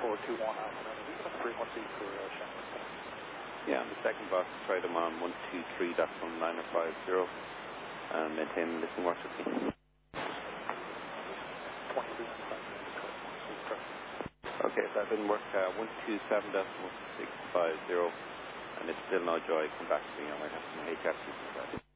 421 after 316 for Shannon. Yeah, on the second box, try them on 123.1950 and maintain listening watch with me. Okay, if that didn't work, 127.1650 and it's still no joy, come back to me. I might have some HF.